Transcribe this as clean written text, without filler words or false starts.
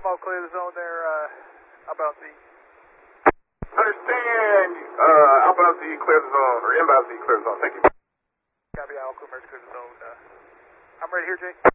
I'll clear the zone there, outbound Z. Understand, outbound Z, clear the zone, or inbound Z, clear the zone. Thank you. Copy, Alpha, emerge, clear the zone. I'm ready here, Jake.